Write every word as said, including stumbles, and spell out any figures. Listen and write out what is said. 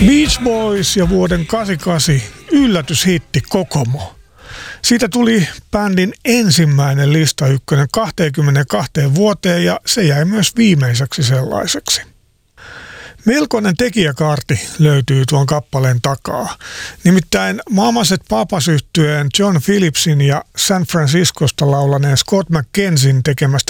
Beach Boys ja vuoden kahdeksankymmentäkahdeksan yllätyshitti Kokomo. Siitä tuli bändin ensimmäinen lista ykkönen kaksikymmentäkaksi vuoteen ja se jäi myös viimeiseksi sellaiseksi. Melkoinen tekijäkaarti löytyy tuon kappaleen takaa. Nimittäin Mamas et Papas -yhtyeen John Phillipsin ja San Franciscosta laulaneen Scott McKenzien tekemästä